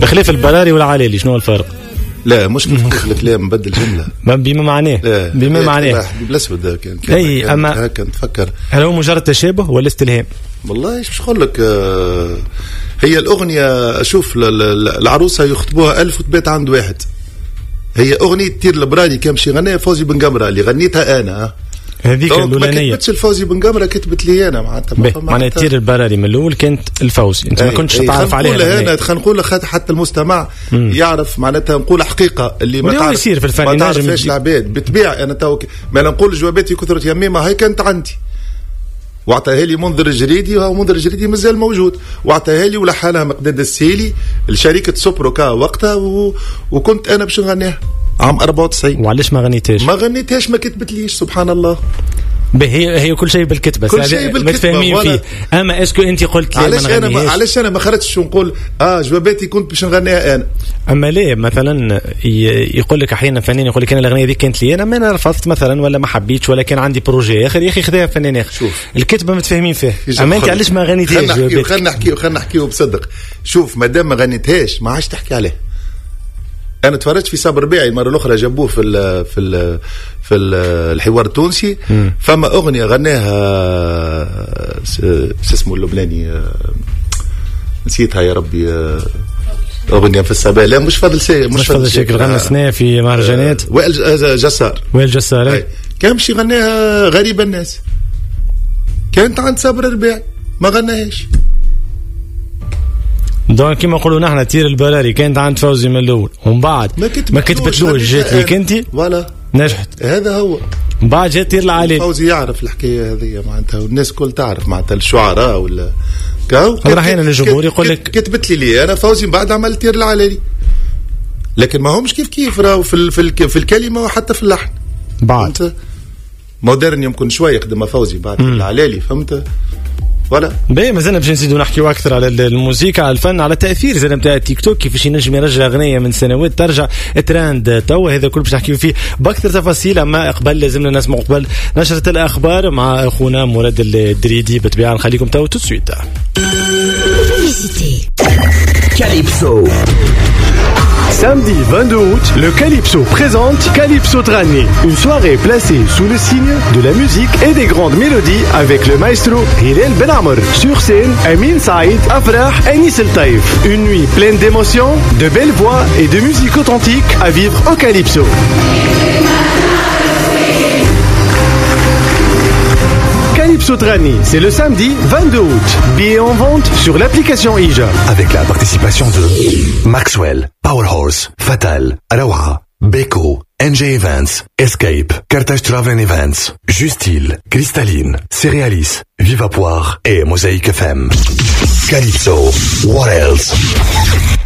بخلاف البراري والعلالي شنو الفرق؟ لا مش بخلاف الكلام نبدل جملة بما معناه بما معناه بالاسود كان اي اما هكا نتفكر هل هو مجرد تشابه ولا استلهام؟ والله ايش نقول لك هي الاغنيه شوف العروسه يخطبوها 1000 وتبات عند واحد. هي اغنيه تير البراني كان مشي غناها فوزي بن قمره اللي غنيتها انا هذيك الاولانيه. ما كتبتش الفوزي بن قمره كتبت لي انا معناتها تير البراري من الاول كانت الفوزي انت ما كنتش تعرف عليها. انا خلينا نقول حتى المستمع يعرف معناتها نقول حقيقه اللي ما تعرف يصير في الفن ما تعرفش العباد بالطبيعه. انا تو ما نقول جواباتي كثرت يميمه هاي كانت عندي وعطاها لي منذر الجريدي وهو منذر الجريدي مازال موجود وعطاها لي ولحنها مقداد السيلي لشركه سوبروكا وقتها وكنت انا باش نغنيها عام 94. وعلاش ما غنيتهاش؟ ما كتبتليش سبحان الله. هي كل شيء بالكتبه متفاهمين فيه. اما اسكو انت قلت لي علاش انا ما خرجتش ونقول جواباتي كنت باش نغنيها انا. اما ليه مثلا يقول لك احيانا فنان يقول لك انا الاغنيه دي كانت لي انا ما رفضت مثلا ولا ما حبيتش ولا كان عندي بروجي اخر يا اخي خذها فنان اخر. الكتبه متفاهمين فيه. اما انت علاش ما غنيتهاش؟ خلينا نحكيو بصدق. شوف مادام ما غنيتهاش ما عادش تحكي عليه. انا تفرجت في صابر ربيعي المره الاخرى جابوه في الحوار التونسي. فما اغنيه غناها اسمه اللبناني نسيتها يا ربي. اغنيه في الصباح لا مش فضل شكل غنى سنة في مهرجانات وائل جسار كان مشي غناها غريب الناس كانت عند صابر ربيعي ما غناهاش. دونك كيما نقولوا نحن تير البراري كانت عند فوزي من الاول ومن بعد ما كتبتلوش جات ليك انت ولا نجحت. هذا هو من بعد جات تير العالي. فوزي يعرف الحكايه هذه معناتها والناس كل تعرف معناتها الشعراء ولا احيانا الجمهور يقول لك كتبت لي انا فوزي من بعد عملت تير العالي لكن ما همش كيف راهو في الكلمه وحتى في اللحن بعد مودرن يمكن شويه قدم فوزي بعد العلالي فهمت ولا باهي. مازلنا باش نزيدوا نحكيوا اكثر على الموسيقى على الفن على التاثير زاد نتاع التيك توك كيفاش ينجم يرجع اغنيه من سنوات ترجع ترند توا. هذا كل باش نحكيوا فيه باكثر تفاصيل. اما قبل لازمنا نسمعوا قبل نشره الاخبار مع اخونا مراد الدريدي. بالطبيعه نخليكم تو تسويت. Calypso. Samedi 22 août, le Calypso présente Calypso Trani, une soirée placée sous le signe de la musique et des grandes mélodies avec le maestro Hilal Ben Amr. Sur scène, Amin Saïd, Afrah et Anis El Taïf. Une nuit pleine d'émotions, de belles voix et de musique authentique à vivre au Calypso. Calypso Trani, c'est le samedi 22 août. Billets en vente sur l'application IJA. Avec la participation de Maxwell, Powerhorse, Fatal, Arawa, Beko, NJ Events, Escape, Carthage Travel Events, Justil, Cristalline, Cerealis, Viva Poire et Mosaïque FM. Calypso, what else?